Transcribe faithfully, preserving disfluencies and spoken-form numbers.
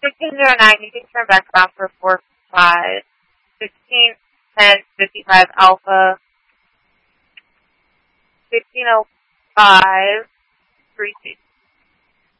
sixteen oh nine, you can turn back about for four five. sixteen ten fifty-five Alpha. sixteen oh five, three two